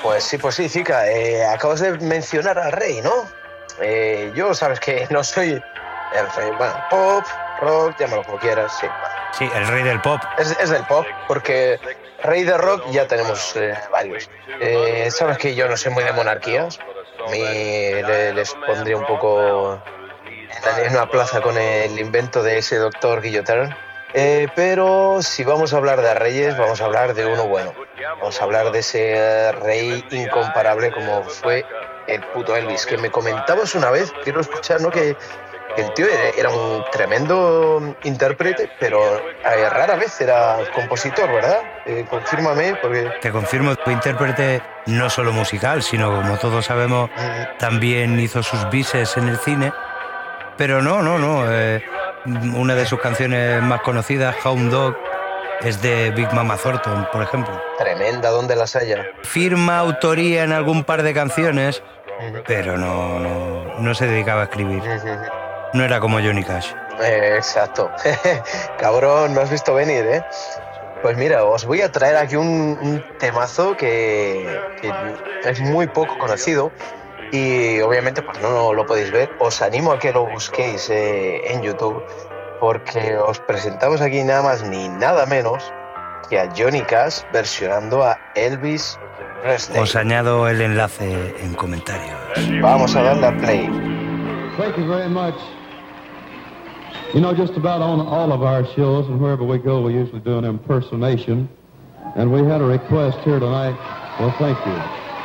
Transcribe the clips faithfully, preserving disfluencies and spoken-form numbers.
Pues sí, pues sí, Zika, eh, acabas de mencionar al rey, ¿no? Eh, yo sabes que no soy el rey, bueno, pop, rock, llámalo como quieras, sí. Bueno. Sí, el rey del pop. Es, es del pop, porque rey de rock ya tenemos eh, varios. Eh, sabes que yo no soy muy de monarquías, a mí le, les pondría un poco en una plaza con el invento de ese doctor Guillotin. Eh, pero si vamos a hablar de reyes, vamos a hablar de uno bueno. Vamos a hablar de ese rey incomparable como fue el puto Elvis, que me comentabas una vez, quiero escuchar, ¿no? Que el tío era un tremendo intérprete, pero eh, rara vez era compositor, ¿verdad? Eh, confírmame, porque... Te confirmo, fue intérprete no solo musical, sino, como todos sabemos, mm. también hizo sus bises en el cine. Pero no, no, no. Eh, una de sus canciones más conocidas, Hound Dog, es de Big Mama Thornton, por ejemplo. Tremenda, ¿dónde las haya? Firma autoría en algún par de canciones, uh-huh. pero no, no, no se dedicaba a escribir. Uh-huh. No era como Johnny Cash. Eh, exacto. Cabrón, me has visto venir, ¿eh? Pues mira, os voy a traer aquí un, un temazo que, que es muy poco conocido. Y obviamente pues no lo podéis ver, os animo a que lo busquéis eh, en YouTube, porque os presentamos aquí nada más ni nada menos que a Johnny Cash versionando a Elvis Presley. Os añado el enlace en comentarios. Vamos a darle a play. Thank you very much. You know, just about on all of our shows and wherever we go, we usually do an impersonation. And we had a request here tonight. Well, thank you.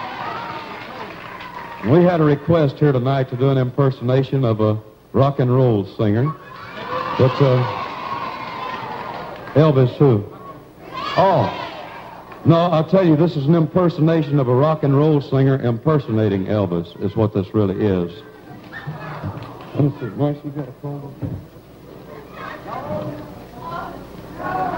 We had a request here tonight to do an impersonation of a rock and roll singer. But, uh, Elvis who? Oh, no, I'll tell you, this is an impersonation of a rock and roll singer impersonating Elvis, is what this really is. Let me see, Marcy, you got a phone?